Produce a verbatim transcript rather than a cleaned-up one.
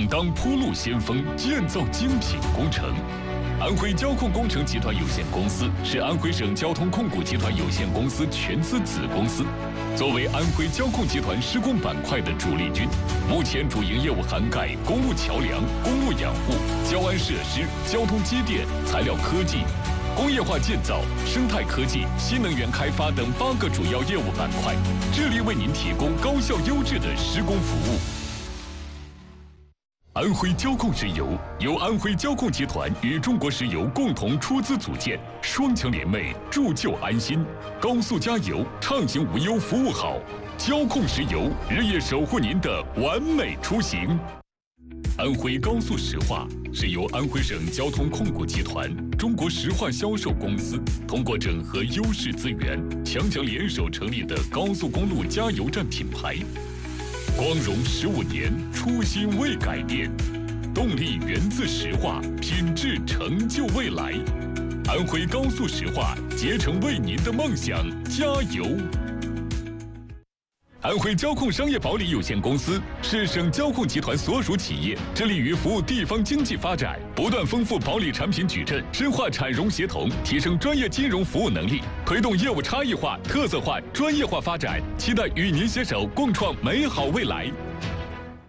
đảm当铺路先锋，建造精品工程。安徽交控工程集团有限公司是安徽省交通控股集团有限公司全资子公司，作为安徽交控集团施工板块的主力军，目前主营业务涵盖公路桥梁、公路养护、交安设施、交通机电、材料科技、工业化建造、生态科技、新能源开发等八个主要业务板块，致力为您提供高效优质的施工服务。安徽交控石油由安徽交控集团与中国石油共同出资组建，双强联袂，铸就安心。高速加油，畅行无忧，服务好。交控石油日夜守护您的完美出行。安徽高速石化是由安徽省交通控股集团、中国石化销售公司通过整合优势资源，强强联手成立的高速公路加油站品牌。光荣十五年，初心未改变，动力源自石化，品质成就未来。安徽高速石化，竭诚为您的梦想加油。安徽交控商业保理有限公司是省交控集团所属企业，致力于服务地方经济发展，不断丰富保理产品矩阵，深化产融协同，提升专业金融服务能力，推动业务差异化、特色化、专业化发展，期待与您携手共创美好未来。